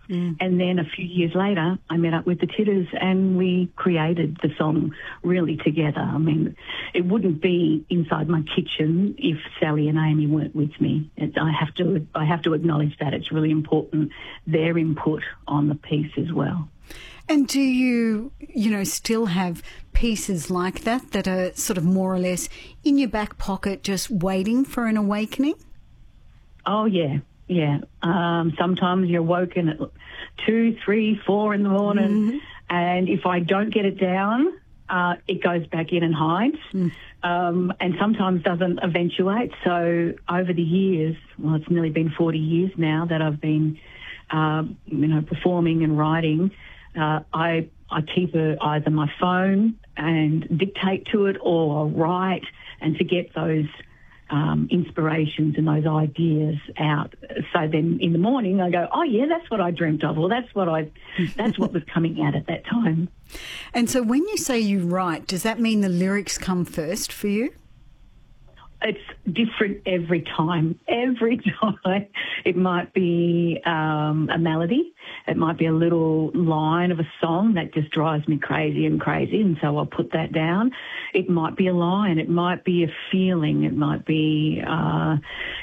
And then a few years later, I met up with the Titters and we created the song really together. I mean, it wouldn't be Inside My Kitchen if Sally and Amy weren't with me. I have to acknowledge that. It's really important, their input on the piece as well. And do you still have pieces like that are sort of more or less in your back pocket just waiting for an awakening? Oh, yeah. Yeah. Sometimes you're woken at 2, 3, 4 in the morning, and if I don't get it down, it goes back in and hides, and sometimes doesn't eventuate. So over the years, well, it's nearly been 40 years now that I've been, performing and writing. I keep either my phone and dictate to it, or I'll write and to get those inspirations and those ideas out. So then in the morning I go, oh yeah, that's what I dreamt of, or that's what was coming out at that time. And so when you say you write, does that mean the lyrics come first for you? It's different every time. Every time. It might be a melody. It might be a little line of a song that just drives me crazy, and so I'll put that down. It might be a line. It might be a feeling. It might be an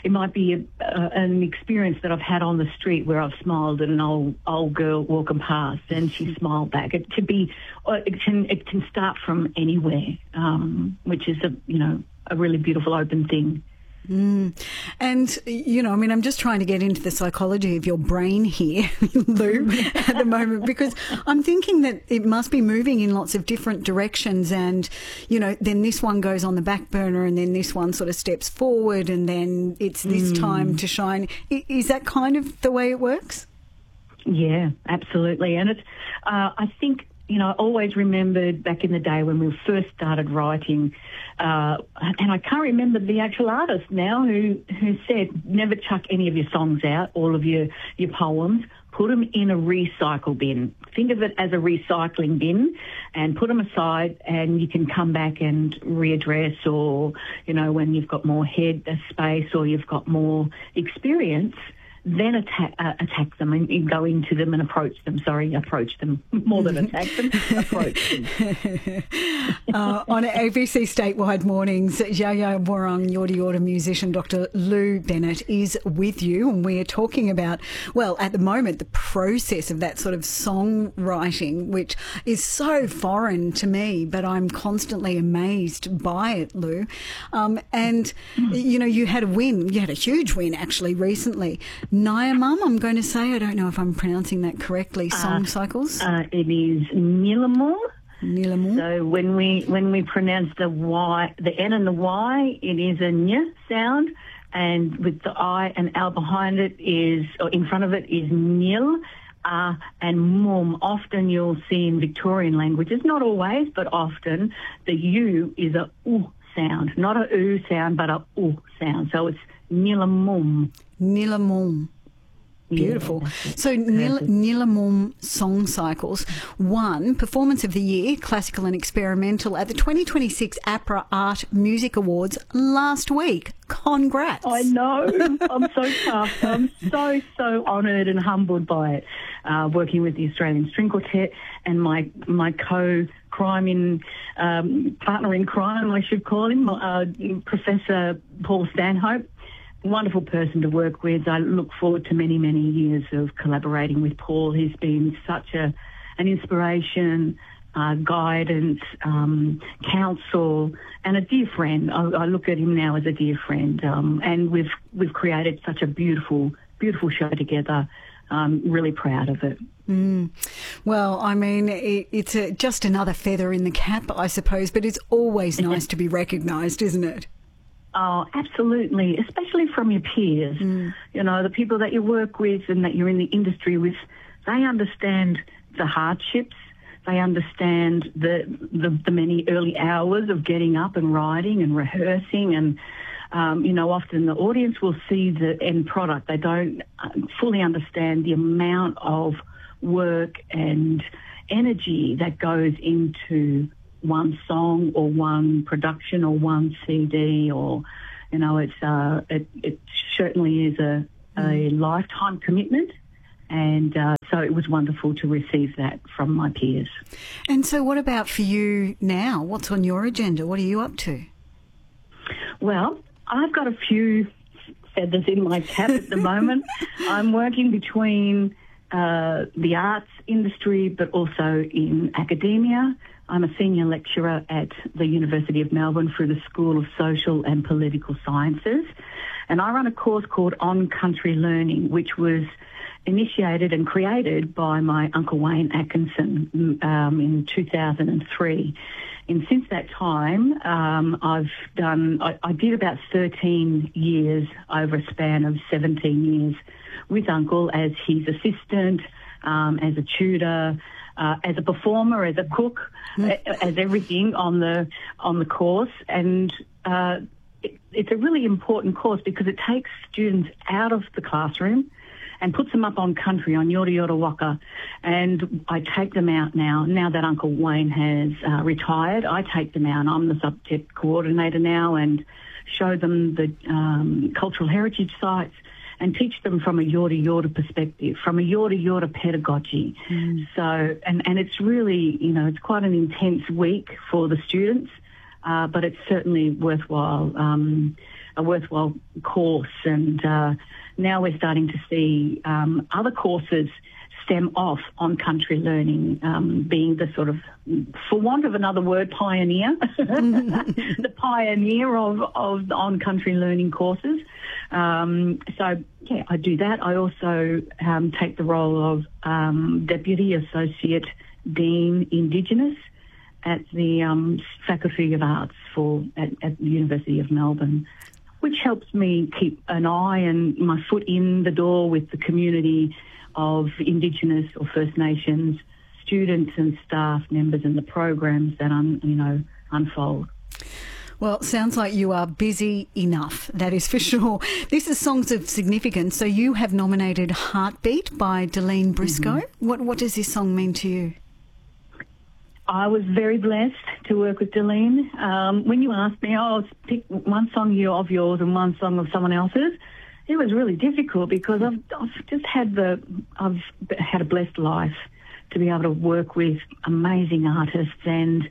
experience that I've had on the street where I've smiled at an old girl walking past and she smiled back. It can start from anywhere, which is a really beautiful open thing. And, I'm just trying to get into the psychology of your brain here, Lou, at the moment, because I'm thinking that it must be moving in lots of different directions and, then this one goes on the back burner and then this one sort of steps forward and then it's this time to shine. Is that kind of the way it works? Yeah, absolutely. And it's, I think, I always remembered back in the day when we first started writing, and I can't remember the actual artist now who said, never chuck any of your songs out, all of your poems, put them in a recycle bin. Think of it as a recycling bin and put them aside, and you can come back and readdress, or, when you've got more head space or you've got more experience, then attack them and go into them and approach them. Approach them more than attack them. Approach them. On ABC Statewide Mornings, Yaya Warang Yorta Yorta musician Dr. Lou Bennett is with you, and we are talking about, well, at the moment, the process of that sort of songwriting, which is so foreign to me, but I'm constantly amazed by it, Lou. You had a win. You had a huge win, actually, recently. Nyamum, I'm going to say, I don't know if I'm pronouncing that correctly, Song Cycles? It is Nilamum. Nilamum. So when we pronounce the Y, the N and the Y, it is a N sound, and with the I and L behind it or in front of it is Nil, and Mum. Often you'll see in Victorian languages, not always, but often, the U is a U sound, not a U sound, but a U sound. So it's Nilamum. Nilamum. Beautiful. Yeah, so Nilamum Song Cycles won Performance of the Year, Classical and Experimental, at the 2026 APRA Art Music Awards last week. Congrats. I know. I'm so tough. I'm so honoured and humbled by it. Working with the Australian String Quartet and my partner in crime, I should call him, Professor Paul Stanhope. Wonderful person to work with. I look forward to many, many years of collaborating with Paul. He's been such an inspiration, guidance, counsel, and a dear friend. I look at him now as a dear friend, and we've created such a beautiful, beautiful show together. I'm really proud of it. Well, I mean, it's just another feather in the cap, I suppose, but it's always nice to be recognised, isn't it? Oh, absolutely, especially from your peers. The people that you work with and that you're in the industry with, they understand the hardships. They understand the many early hours of getting up and writing and rehearsing, and often the audience will see the end product. They don't fully understand the amount of work and energy that goes into one song or one production or one CD, or it certainly is a lifetime commitment, and So it was wonderful to receive that from my peers. And so what about for you now? What's on your agenda? What are you up to? Well, I've got a few feathers in my cap at the moment. I'm working between the arts industry but also in academia. I'm a senior lecturer at the University of Melbourne through the School of Social and Political Sciences, and I run a course called On Country Learning, which was initiated and created by my Uncle Wayne Atkinson in 2003. And since that time, I did about 13 years over a span of 17 years with Uncle as his assistant, as a tutor, as a performer, as a cook, as everything on the course. And it's a really important course because it takes students out of the classroom and puts them up on country, on Yorta Yorta Waka. And I take them out now that Uncle Wayne has retired. I take them out. I'm the subject coordinator now and show them the cultural heritage sites and teach them from a Yorta Yorta perspective, from a Yorta Yorta pedagogy. So, and it's really, it's quite an intense week for the students, but it's certainly worthwhile, a worthwhile course. And now we're starting to see other courses stem off on country learning, being the sort of, for want of another word, pioneer, the pioneer of on country learning courses. So, yeah, I do that. I also take the role of Deputy Associate Dean Indigenous at the Faculty of Arts at the University of Melbourne, which helps me keep an eye and my foot in the door with the community of Indigenous or First Nations students and staff members and the programs that unfold. Well, it sounds like you are busy enough, that is for sure. This is Songs of Significance. So you have nominated Heartbeat by Delene Briscoe. What does this song mean to you? I was very blessed to work with Delene. When you asked me, pick one song of yours and one song of someone else's, it was really difficult because I've just had a blessed life to be able to work with amazing artists, and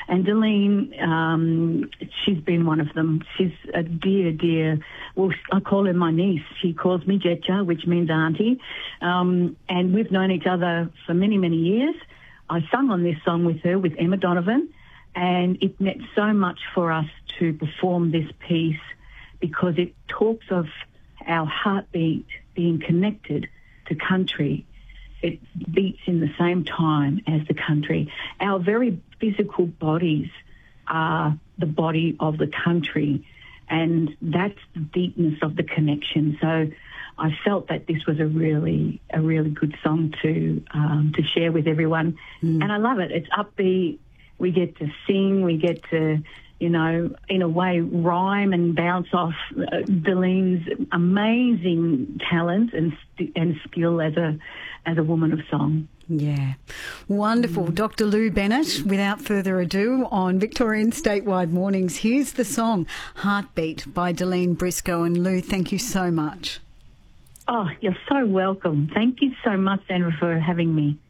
Delene, she's been one of them. She's a dear. Well, I call her my niece. She calls me Jetja, which means auntie, and we've known each other for many, many years. I sung on this song with her, with Emma Donovan, and it meant so much for us to perform this piece because it talks of our heartbeat being connected to country. It beats in the same time as the country. Our very physical bodies are the body of the country, and that's the deepness of the connection. So I felt that this was a really good song to share with everyone, and I love it. It's upbeat. We get to sing. We get to, in a way, rhyme and bounce off Delene's amazing talent and skill as a woman of song. Yeah. Wonderful. Dr. Lou Bennett, without further ado, on Victorian Statewide Mornings, here's the song Heartbeat by Delene Briscoe. And Lou, thank you so much. Oh, you're so welcome. Thank you so much, Sandra, for having me.